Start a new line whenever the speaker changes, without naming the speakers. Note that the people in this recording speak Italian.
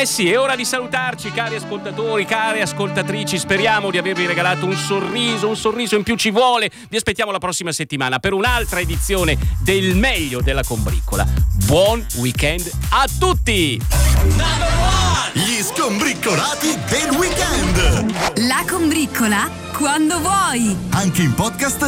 Sì, è ora di salutarci, cari ascoltatori, care ascoltatrici. Speriamo di avervi regalato un sorriso in più ci vuole. Vi aspettiamo la prossima settimana per un'altra edizione del meglio della combriccola. Buon weekend a tutti!
Gli scombriccolati del weekend.
La combriccola quando vuoi.
Anche in podcast